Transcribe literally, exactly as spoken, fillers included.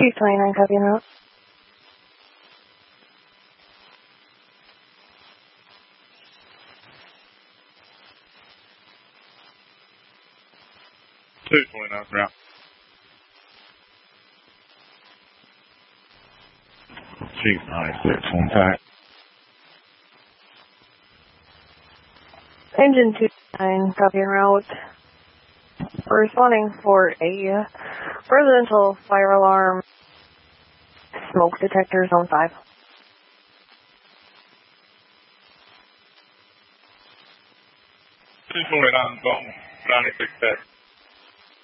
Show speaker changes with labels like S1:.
S1: Chief twenty-nine, copy and route.
S2: two twenty-nine, route. Chief ninety-six, one pack.
S1: Engine two nine, copy and route. We're responding for a uh, residential fire alarm smoke detector, zone five.
S2: two twenty-nine, zone ninety-six, pack.